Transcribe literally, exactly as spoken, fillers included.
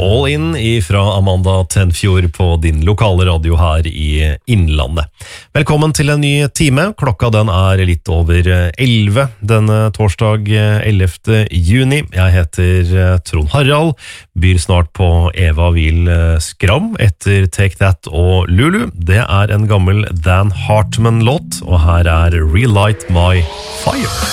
All In ifra Amanda Tenfjord på din lokale radio her i Innlandet. Velkommen til en ny time. Klokka den er litt over elleve denne torsdag ellevte juni. Jeg heter Trond Harald, byr snart på Eva Vil Skram etter Take That og Lulu. Det er en gammel Dan Hartman-låt, og her er Relight My Fire.